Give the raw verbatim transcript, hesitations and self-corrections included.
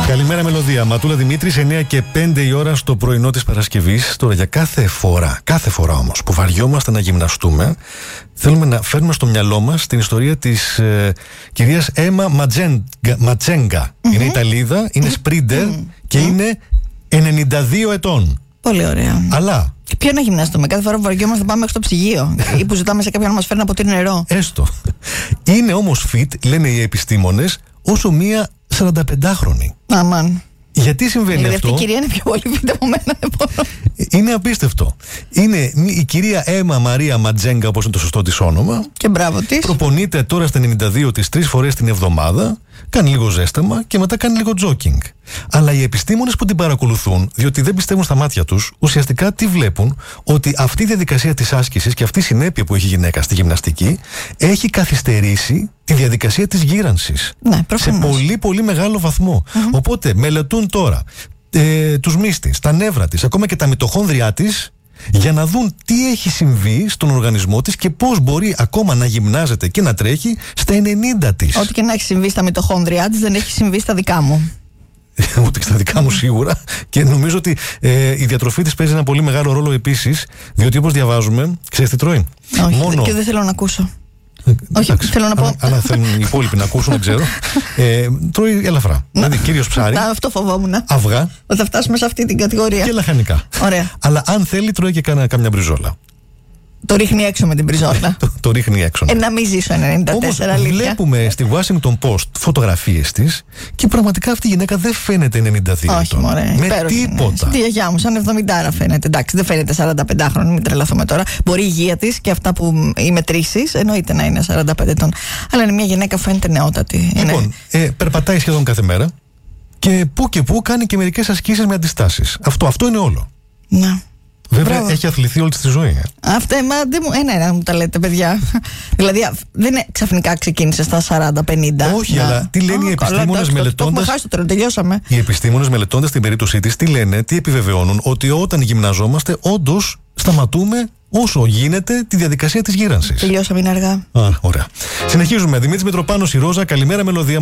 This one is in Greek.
Καλημέρα, Μελωδία. Ματούλα Δημήτρης, εννιά και πέντε η ώρα στο πρωινό της Παρασκευής. Τώρα, για κάθε φορά, κάθε φορά όμως που βαριόμαστε να γυμναστούμε, θέλουμε να φέρνουμε στο μυαλό μας την ιστορία της ε, κυρίας Έμα Ματζέγκα. Mm-hmm. Είναι Ιταλίδα, είναι σπρίντερ mm-hmm. και mm-hmm. είναι ενενήντα δύο ετών. Πολύ ωραία. Αλλά. Και ποιο να γυμναστούμε, κάθε φορά που βαριόμαστε πάμε μέχρι στο ψυγείο ή που ζητάμε σε κάποιον να μας φέρνει από ποτήρι νερό. Έστω. Είναι όμως fit, λένε οι επιστήμονες, όσο μία σαρανταπεντάχρονη. Αμάν. Γιατί συμβαίνει δηλαδή αυτό? Αυτή η κυρία είναι πιο πολύ fit από μένα. Είναι απίστευτο. Είναι η κυρία Έμα Μαρία Ματζέγκα, όπως είναι το σωστό της όνομα. Και μπράβο της. Προπονείται τώρα στα ενενήντα δύο της τρεις φορές την εβδομάδα. Κάνει λίγο ζέσταμα και μετά κάνει λίγο τζόκινγκ. Αλλά οι επιστήμονες που την παρακολουθούν, διότι δεν πιστεύουν στα μάτια τους, ουσιαστικά τι βλέπουν? Ότι αυτή η διαδικασία της άσκησης και αυτή η συνέπεια που έχει η γυναίκα στη γυμναστική έχει καθυστερήσει τη διαδικασία της γύρανσης. Ναι, σε πολύ πολύ μεγάλο βαθμό. Mm-hmm. Οπότε μελετούν τώρα ε, τους μυς της, τα νεύρα της, ακόμα και τα μυτοχόνδριά της, για να δουν τι έχει συμβεί στον οργανισμό της και πώς μπορεί ακόμα να γυμνάζεται και να τρέχει στα ενενήντα της. Ό,τι και να έχει συμβεί στα μυτοχόνδριά της δεν έχει συμβεί στα δικά μου. Ούτε και στα δικά μου σίγουρα. Και νομίζω ότι ε, η διατροφή της παίζει ένα πολύ μεγάλο ρόλο επίσης, διότι όπως διαβάζουμε, ξέρεις τι τρώει? Όχι, Μόνο... και δεν θέλω να ακούσω. Όχι, εντάξει, θέλω να πω. Αν θέλουν οι υπόλοιποι να ακούσουν, δεν ξέρω. Ε, τρώει ελαφρά. Δηλαδή, κυρίως ψάρι. Να, αυτό φοβόμουν. Αυγά. Ότι θα φτάσουμε σε αυτή την κατηγορία. Και λαχανικά. Ωραία. Αλλά αν θέλει, τρώει και κάνα, κάμια μπριζόλα. Το ρίχνει έξω με την μπριζόλα. το, το ρίχνει έξω. Ε, να μην ζήσω ενενήντα τέσσερα. Όμως αλήθεια. Βλέπουμε στη Washington Post φωτογραφίες της και πραγματικά αυτή η γυναίκα δεν φαίνεται ενενήντα δύο. Όχι, μωρέ. Με υπέροχη, τίποτα. Ναι. Στη γιαγιά μου, σαν εβδομήντα φαίνεται. Εντάξει, δεν φαίνεται σαρανταπεντάχρονη, μην τρελαθούμε τώρα. Μπορεί η υγεία της και αυτά που οι μετρήσεις εννοείται να είναι σαράντα πέντε ετών. Αλλά είναι μια γυναίκα που φαίνεται νεότατη. Λοιπόν, είναι... ε, περπατάει σχεδόν κάθε μέρα και που και που κάνει και μερικές ασκήσεις με αντιστάσεις. Αυτό, αυτό είναι όλο. Να. Βέβαια, Μπράβο. έχει αθληθεί όλη τη ζωή. Ε. Αυτά, μα δεν μου. Ένα, ένα μου τα λέτε, παιδιά. Δηλαδή, δεν είναι, ξαφνικά ξεκίνησε στα σαράντα πενήντα. Όχι, να. αλλά τι λένε oh, οι επιστήμονες μελετώντας. Το έχουμε χάσει, τελειώσαμε. Οι επιστήμονες μελετώντας την περίπτωσή της, τι λένε, τι επιβεβαιώνουν? Ότι όταν γυμναζόμαστε, όντως σταματούμε όσο γίνεται τη διαδικασία της γύρανσης. Τελειώσαμε, είναι αργά. Α, ωραία. Συνεχίζουμε. Δημήτρης Μητροπάνος, η Ρόζα. Καλημέρα, Μελωδία.